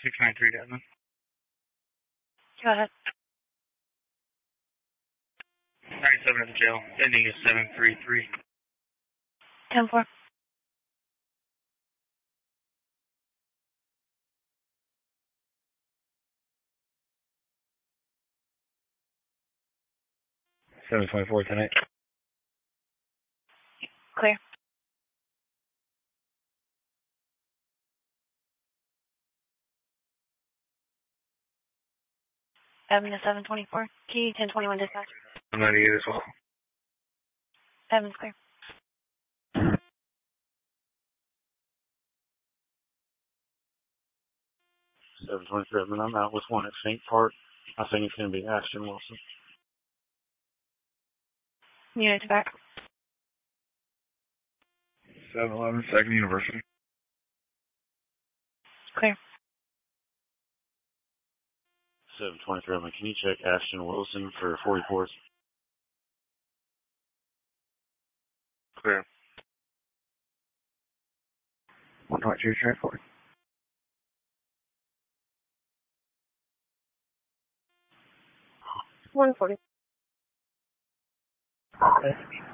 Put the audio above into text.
693 Desmond. Go ahead. 97 at the jail. Ending is 733. 10-4. $724 tonight. Clear. Evans 724. Key 1021 dispatch. I'm 98 as well. Evans clear. 727, I'm out with one at St. Park. I think it's going to be Ashton Wilson. Unit back. 711 Second University. Clear. 723, can you check Ashton Wilson for 44s? Clear. 122 transport. 140. Okay.